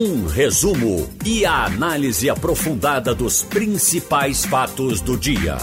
Um resumo e a análise aprofundada dos principais fatos do dia.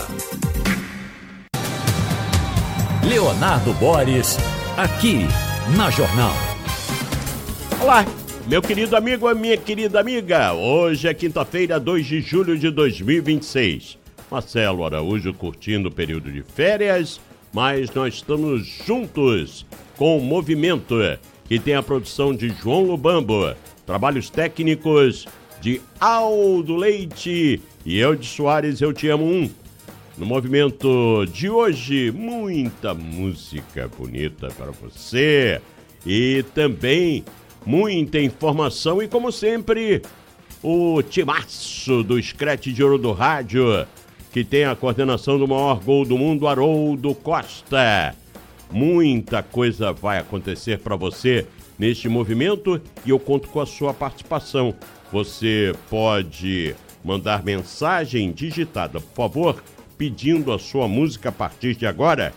Leonardo Boris, aqui na Jornal. Olá, meu querido amigo, a minha querida amiga. Hoje é quinta-feira, 2 de julho de 2026. Marcelo Araújo curtindo o período de férias, mas nós estamos juntos com o Movimento, que tem a produção de João Lubambo, trabalhos técnicos de Aldo Leite e eu de Soares, eu te amo 1. No Movimento de hoje, muita música bonita para você e também muita informação e, como sempre, o timaço do Scratch de Ouro do Rádio, que tem a coordenação do maior gol do mundo, Haroldo Costa. Muita coisa vai acontecer para você neste movimento e eu conto com a sua participação. Você pode mandar mensagem digitada, por favor, pedindo a sua música a partir de agora,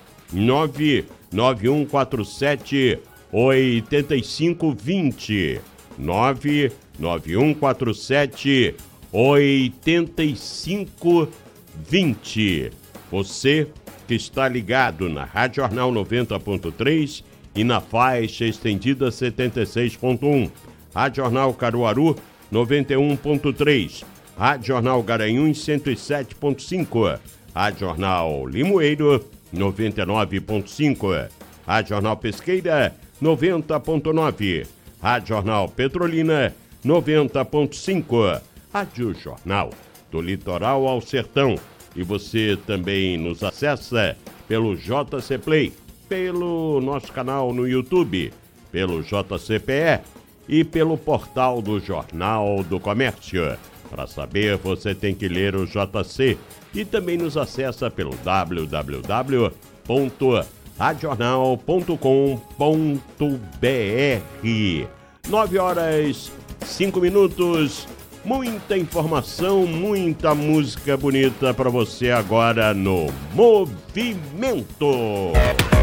99147 8520. 99147 8520. Você que está ligado na Rádio Jornal 90.3 e na faixa estendida 76.1. Rádio Jornal Caruaru 91.3. Rádio Jornal Garanhuns 107.5. Rádio Jornal Limoeiro 99.5. Rádio Jornal Pesqueira 90.9. Rádio Jornal Petrolina 90.5. Rádio Jornal do Litoral ao Sertão. E você também nos acessa pelo JC Play, pelo nosso canal no YouTube, pelo JCPE e pelo portal do Jornal do Comércio. Para saber, você tem que ler o JC e também nos acessa pelo www.radiojornal.com.br. 9h05. Muita informação, muita música bonita para você agora no Movimento.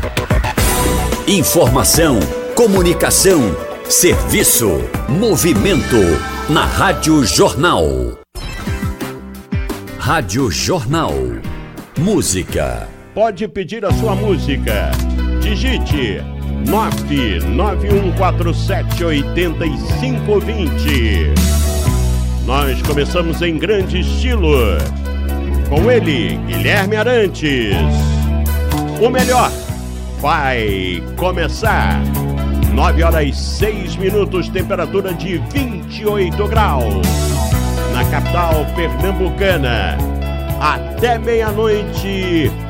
Informação, comunicação, serviço. Movimento na Rádio Jornal. Rádio Jornal. Música. Pode pedir a sua música. Digite 991478520. Nós começamos em grande estilo. Com ele, Guilherme Arantes. O melhor vai começar. 9h06, temperatura de 28 graus. Na capital pernambucana. Até meia-noite,